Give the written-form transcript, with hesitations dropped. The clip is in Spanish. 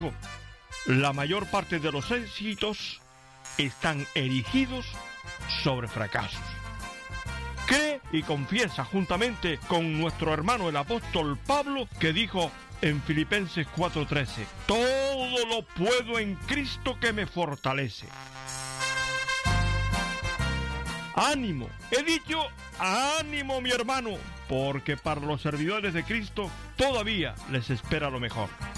la mayor parte de los éxitos están erigidos sobre fracasos. Cree y confiesa juntamente con nuestro hermano el apóstol Pablo, que dijo en Filipenses 4:13: todo lo puedo en Cristo que me fortalece. ¡Ánimo! He dicho ánimo, mi hermano, porque para los servidores de Cristo todavía les espera lo mejor.